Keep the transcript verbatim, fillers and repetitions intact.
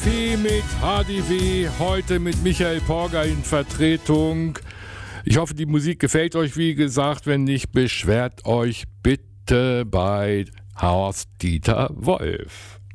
Fotografie mit H D W, heute mit Michael Porger in Vertretung. Ich hoffe, die Musik gefällt euch, wie gesagt. Wenn nicht, beschwert euch bitte bei Horst Dieter Wolf.